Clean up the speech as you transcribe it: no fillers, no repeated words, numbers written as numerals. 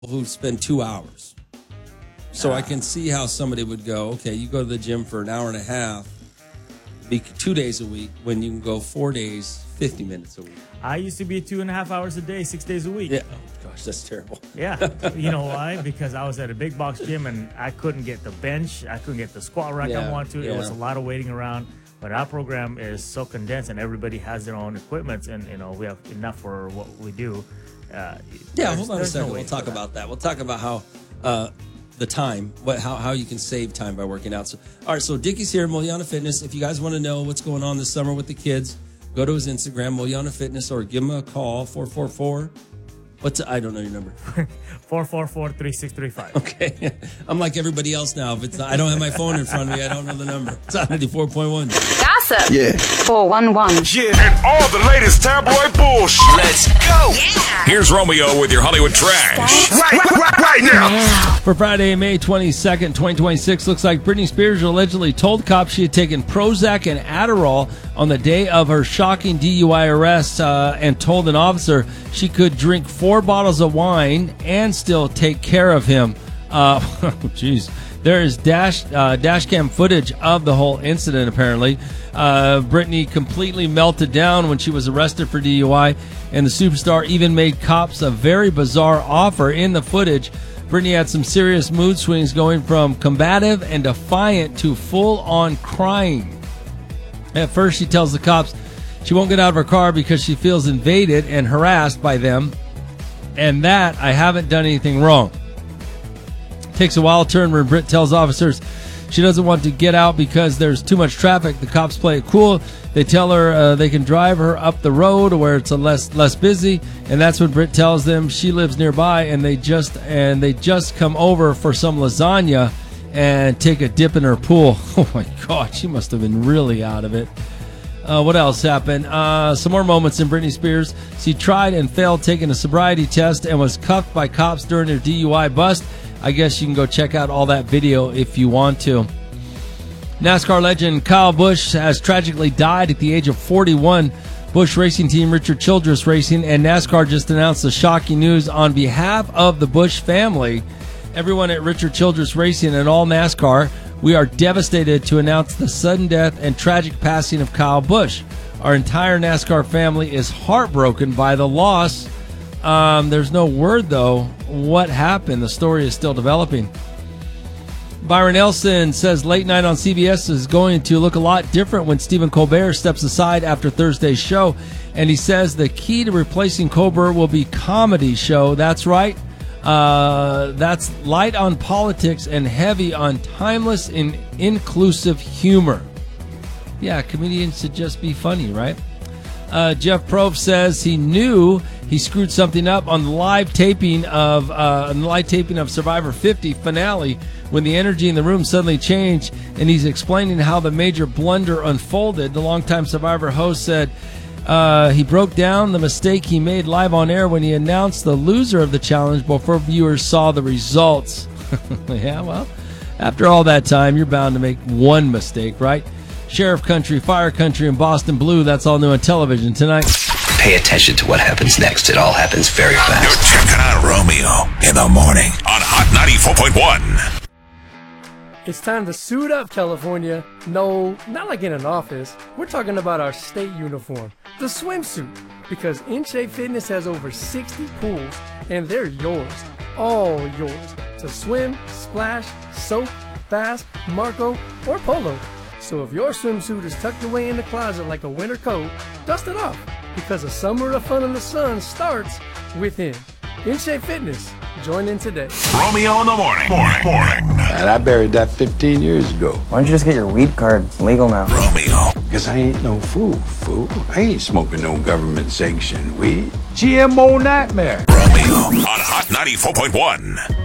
who spend 2 hours. So I can see how somebody would go, okay, you go to the gym for an hour and a half, be 2 days a week, when you can go 4 days, 50 minutes a week. I used to be 2.5 hours a day, 6 days a week. Yeah. Oh, gosh, that's terrible. Yeah. You know why? Because I was at a big box gym and I couldn't get the bench. I couldn't get the squat rack I wanted to. It was a lot of waiting around. But our program is so condensed and everybody has their own equipment and, you know, we have enough for what we do. Hold on a second. We'll talk about that. We'll talk about how the time, how you can save time by working out. So, all right, so Dickie's here, Moyana Fitness. If you guys want to know what's going on this summer with the kids, go to his Instagram, Moyana Fitness, or give him a call, 444. I don't know your number. 444-3635. Okay. I'm like everybody else now. If it's not, I don't have my phone in front of me, I don't know the number. It's on 94.1. Gossip. Yeah. 411. Yeah. And all the latest tabloid bullshit. Let's go. Yeah. Here's Romeo with your Hollywood trash. Right now. For Friday, May 22nd, 2026, looks like Britney Spears allegedly told cops she had taken Prozac and Adderall on the day of her shocking DUI arrest and told an officer she could drink 4 bottles of wine and still take care of him. Jeez. There is dash cam footage of the whole incident, apparently. Britney completely melted down when she was arrested for DUI, and the superstar even made cops a very bizarre offer in the footage. Britney had some serious mood swings, going from combative and defiant to full-on crying. At first, she tells the cops she won't get out of her car because she feels invaded and harassed by them, and that I haven't done anything wrong. Takes a wild turn when Britt tells officers she doesn't want to get out because there's too much traffic. The cops play it cool. They tell her they can drive her up the road where it's less busy, and that's when Britt tells them she lives nearby, and they just come over for some lasagna and take a dip in her pool. Oh my God, she must have been really out of it. What else happened? Some more moments in Britney Spears. She tried and failed taking a sobriety test and was cuffed by cops during her DUI bust. I guess you can go check out all that video if you want to. NASCAR legend Kyle Busch has tragically died at the age of 41. Busch Racing Team, Richard Childress Racing, and NASCAR just announced the shocking news on behalf of the Busch family. Everyone at Richard Childress Racing and all NASCAR, we are devastated to announce the sudden death and tragic passing of Kyle Busch. Our entire NASCAR family is heartbroken by the loss. There's no word, though, what happened. The story is still developing. Byron Nelson says late night on CBS is going to look a lot different when Stephen Colbert steps aside after Thursday's show. And he says the key to replacing Colbert will be comedy show. That's right. That's light on politics and heavy on timeless and inclusive humor. Yeah, comedians should just be funny, right? Jeff Probst says he knew he screwed something up on the live taping of Survivor 50 finale when the energy in the room suddenly changed, and he's explaining how the major blunder unfolded. The longtime Survivor host said he broke down the mistake he made live on air when he announced the loser of the challenge before viewers saw the results. Yeah, well, after all that time, you're bound to make one mistake, right? Sheriff Country, Fire Country, and Boston Blue, that's all new on television tonight. Pay attention to what happens next. It all happens very fast. You're checking out Romeo in the morning on Hot 94.1. It's time to suit up, California. No, not like in an office. We're talking about our state uniform, the swimsuit. Because In Shape Fitness has over 60 pools, and they're yours, all yours, to swim, splash, soak, bask, Marco, or polo. So if your swimsuit is tucked away in the closet like a winter coat, dust it off, because a summer of fun in the sun starts within. In Shape Fitness. Join in today. Romeo in the morning. And I buried that 15 years ago. Why don't you just get your weed card legal now? Romeo. Because I ain't no fool. I ain't smoking no government sanctioned weed. GMO nightmare. Romeo on Hot 94.1.